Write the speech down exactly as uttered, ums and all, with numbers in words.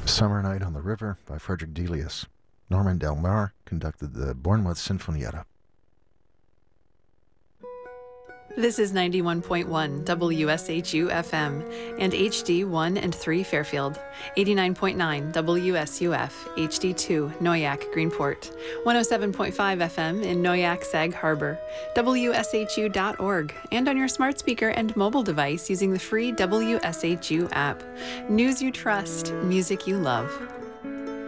Summer Night on the River by Frederick Delius. Norman Del Mar conducted the Bournemouth Sinfonietta. This is ninety-one point one W S H U F M and H D one and three Fairfield, eighty-nine point nine W S U F, H D two Noyak Greenport, one oh seven point five F M in Noyak Sag Harbor, W S H U dot org, and on your smart speaker and mobile device using the free W S H U app. News you trust, music you love.